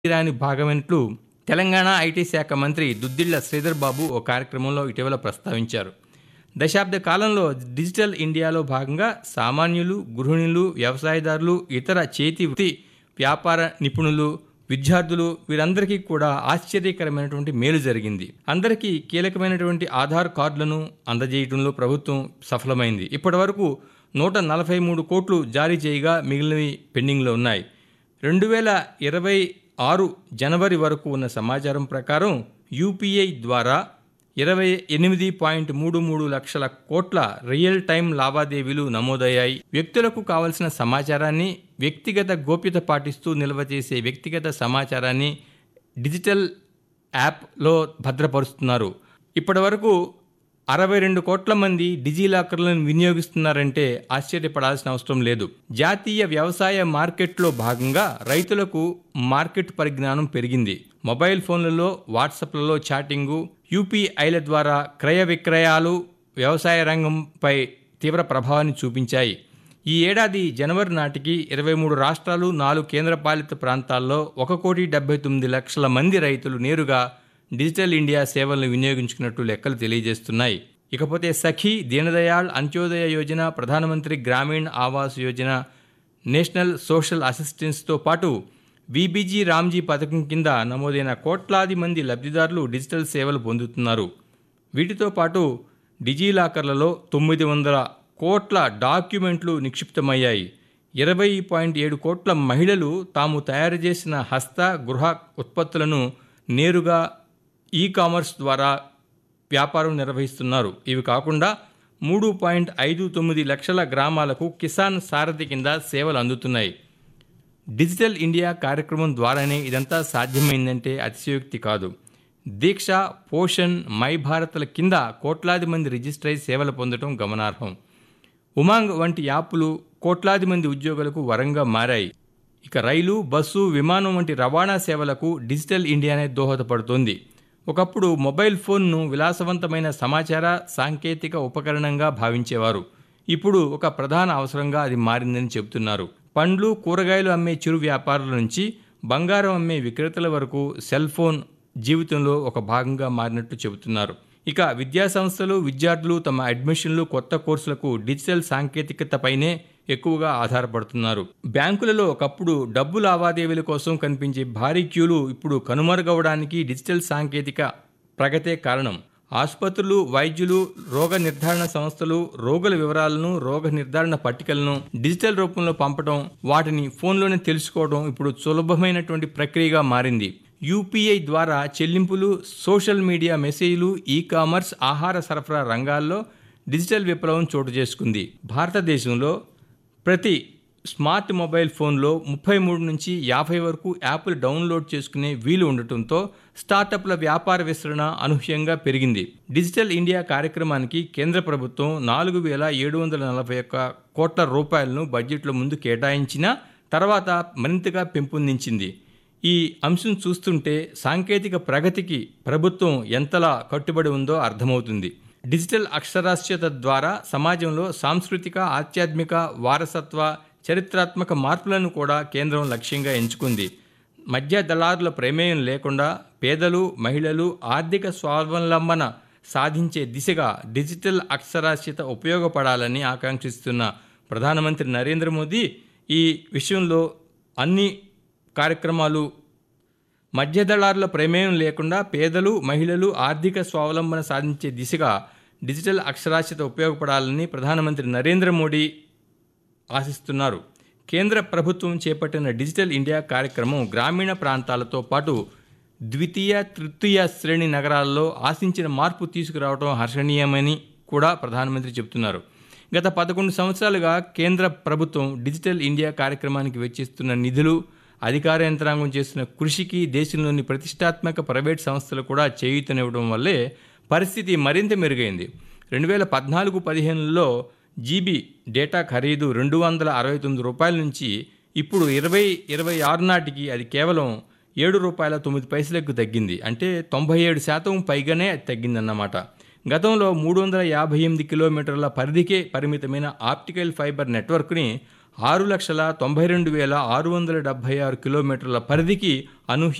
రాని భాగమైనట్లు తెలంగాణ ఐటీ శాఖ మంత్రి దుద్దిళ్ల శ్రీధర్ బాబు ఓ కార్యక్రమంలో ఇటీవల ప్రస్తావించారు. దశాబ్ద కాలంలో డిజిటల్ ఇండియాలో భాగంగా సామాన్యులు, గృహిణులు, వ్యవసాయదారులు, ఇతర చేతి వృత్తి వ్యాపార నిపుణులు, విద్యార్థులు వీరందరికీ కూడా ఆశ్చర్యకరమైనటువంటి మేలు జరిగింది. అందరికీ కీలకమైనటువంటి ఆధార్ కార్డులను అందజేయడంలో ప్రభుత్వం సఫలమైంది. ఇప్పటి వరకు 143 కోట్లు జారీ చేయగా మిగిలినవి పెండింగ్లో ఉన్నాయి. 2026 జనవరి వరకు ఉన్న సమాచారం ప్రకారం యూపీఐ ద్వారా 28.33 లక్షల కోట్ల రియల్ టైం లావాదేవీలు నమోదయ్యాయి. వ్యక్తులకు కావలసిన సమాచారాన్ని, వ్యక్తిగత గోప్యత పాటిస్తూ నిల్వ చేసే వ్యక్తిగత సమాచారాన్ని డిజిటల్ యాప్లో భద్రపరుస్తున్నారు. ఇప్పటి వరకు 62 కోట్ల మంది డిజిలాకర్లను వినియోగిస్తున్నారంటే ఆశ్చర్యపడాల్సిన అవసరం లేదు. జాతీయ వ్యవసాయ మార్కెట్లో భాగంగా రైతులకు మార్కెట్ పరిజ్ఞానం పెరిగింది. మొబైల్ ఫోన్లలో, వాట్సాప్లలో చాటింగు, యూపీఐల ద్వారా క్రయ విక్రయాలు వ్యవసాయ రంగంపై తీవ్ర ప్రభావాన్ని చూపించాయి. ఈ ఏడాది జనవరి నాటికి 23 రాష్ట్రాలు, 4 కేంద్రపాలిత ప్రాంతాల్లో 1,79,00,000 మంది రైతులు నేరుగా డిజిటల్ ఇండియా సేవలను వినియోగించుకున్నట్టు లెక్కలు తెలియజేస్తున్నాయి. ఇకపోతే సఖీ, దీనదయాళ్ అంత్యోదయ యోజన, ప్రధానమంత్రి గ్రామీణ్ ఆవాస్ యోజన, నేషనల్ సోషల్ అసిస్టెన్స్తో పాటు వీబీజీ రామ్జీ పథకం కింద నమోదైన కోట్లాది మంది లబ్ధిదారులు డిజిటల్ సేవలు పొందుతున్నారు. వీటితో పాటు డిజిలాకర్లలో 900 కోట్ల డాక్యుమెంట్లు నిక్షిప్తమయ్యాయి. 20.7 కోట్ల మహిళలు తాము తయారు చేసిన హస్త, గృహ ఉత్పత్తులను నేరుగా ఈ-కామర్స్ ద్వారా వ్యాపారం నిర్వహిస్తున్నారు. ఇవి కాకుండా 3.59 లక్షల గ్రామాలకు కిసాన్ సారథి కింద సేవలు అందుతున్నాయి. డిజిటల్ ఇండియా కార్యక్రమం ద్వారానే ఇదంతా సాధ్యమైందంటే అతిశయోక్తి కాదు. దీక్ష, పోషణ్, మై భారత్ల కింద కోట్లాది మంది రిజిస్టర్ అయి సేవలు పొందడం గమనార్హం. ఉమాంగ్ వంటి యాప్లు కోట్లాది మంది ఉద్యోగులకు వరంగా మారాయి. ఇక రైలు, బస్సు, విమానం వంటి రవాణా సేవలకు డిజిటల్ ఇండియానే దోహదపడుతోంది. ఒకప్పుడు మొబైల్ ఫోన్ను విలాసవంతమైన సమాచార సాంకేతిక ఉపకరణంగా భావించేవారు. ఇప్పుడు ఒక ప్రధాన అవసరంగా అది మారిందని చెబుతున్నారు. పండ్లు, కూరగాయలు అమ్మే చిరు వ్యాపారుల నుంచి బంగారం అమ్మే విక్రేతల వరకు సెల్ ఫోన్ జీవితంలో ఒక భాగంగా మారినట్టు చెబుతున్నారు. ఇక విద్యా సంస్థలు, విద్యార్థులు తమ అడ్మిషన్లు, కొత్త కోర్సులకు డిజిటల్ సాంకేతికతపైనే ఎక్కువగా ఆధారపడుతున్నారు. బ్యాంకులలో ఒకప్పుడు డబ్బు లావాదేవీల కోసం కనిపించే భారీ క్యూలు ఇప్పుడు కనుమరుగవడానికి డిజిటల్ సాంకేతిక ప్రగతే కారణం. ఆసుపత్రులు, వైద్యులు, రోగ నిర్ధారణ సంస్థలు రోగుల వివరాలను, రోగ నిర్ధారణ పట్టికలను డిజిటల్ రూపంలో పంపడం, వాటిని ఫోన్లోనే తెలుసుకోవడం ఇప్పుడు సులభమైనటువంటి ప్రక్రియగా మారింది. యూపీఐ ద్వారా చెల్లింపులు, సోషల్ మీడియా మెసేజ్లు, ఈ-కామర్స్, ఆహార సరఫరా రంగాల్లో డిజిటల్ విప్లవం చోటు చేసుకుంది. భారతదేశంలో ప్రతి స్మార్ట్ మొబైల్ ఫోన్లో 33 నుంచి 50 వరకు యాప్లు డౌన్లోడ్ చేసుకునే వీలు ఉండటంతో స్టార్టప్ల వ్యాపార విస్తరణ అనూహ్యంగా పెరిగింది. డిజిటల్ ఇండియా కార్యక్రమానికి కేంద్ర ప్రభుత్వం 4,741 కోట్ల రూపాయలను బడ్జెట్లో ముందు కేటాయించిన తర్వాత మరింతగా పెంపొందించింది. ఈ అంశం చూస్తుంటే సాంకేతిక ప్రగతికి ప్రభుత్వం ఎంతలా కట్టుబడి ఉందో అర్థమవుతుంది. డిజిటల్ అక్షరాస్యత ద్వారా సమాజంలో సాంస్కృతిక, ఆధ్యాత్మిక, వారసత్వ, చరిత్రాత్మక మార్పులను కూడా కేంద్రం లక్ష్యంగా ఎంచుకుంది. మధ్య దళారుల ప్రమేయం లేకుండా పేదలు, మహిళలు ఆర్థిక స్వావలంబన సాధించే దిశగా డిజిటల్ అక్షరాస్యత ఉపయోగపడాలని ఆకాంక్షిస్తున్న ప్రధానమంత్రి నరేంద్ర మోదీ ఈ విషయంలో అన్ని కార్యక్రమాలు మధ్యదళారుల ప్రమేయం లేకుండా పేదలు, మహిళలు ఆర్థిక స్వావలంబన సాధించే దిశగా డిజిటల్ అక్షరాస్యత ఉపయోగపడాలని ప్రధానమంత్రి నరేంద్ర మోడీ ఆశిస్తున్నారు. కేంద్ర ప్రభుత్వం చేపట్టిన డిజిటల్ ఇండియా కార్యక్రమం గ్రామీణ ప్రాంతాలతో పాటు ద్వితీయ, తృతీయ శ్రేణి నగరాల్లో ఆశించిన మార్పు తీసుకురావడం హర్షణీయమని కూడా ప్రధానమంత్రి చెబుతున్నారు. గత 11 సంవత్సరాలుగా కేంద్ర ప్రభుత్వం డిజిటల్ ఇండియా కార్యక్రమానికి వెచ్చిస్తున్న నిధులు, అధికార యంత్రాంగం చేస్తున్న కృషికి దేశంలోని ప్రతిష్టాత్మక ప్రైవేట్ సంస్థలు కూడా చేయూతనివ్వడం వల్లే పరిస్థితి మరింత మెరుగైంది. 2014-15లో జీబీ డేటా ఖరీదు 269 రూపాయల నుంచి ఇప్పుడు 2026 నాటికి అది కేవలం ₹7.09 తగ్గింది. అంటే 97% పైగానే అది తగ్గిందన్నమాట. గతంలో 358 కిలోమీటర్ల పరిధికే పరిమితమైన ఆప్టికల్ ఫైబర్ నెట్వర్క్ని 6,92,676 కిలోమీటర్ల పరిధికి అనూహ్య